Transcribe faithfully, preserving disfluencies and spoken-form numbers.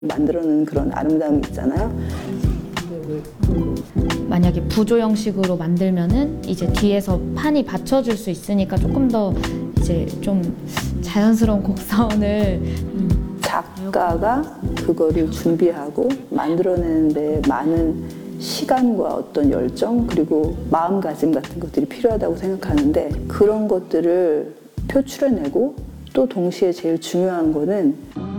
만들어내는 그런 아름다움이 있잖아요. 만약에 부조 형식으로 만들면은 이제 뒤에서 판이 받쳐줄 수 있으니까 조금 더 이제 좀 자연스러운 곡선을 작가가 그거를 준비하고 만들어내는데 많은 시간과 어떤 열정 그리고 마음가짐 같은 것들이 필요하다고 생각하는데 그런 것들을 표출해내고 또 동시에 제일 중요한 거는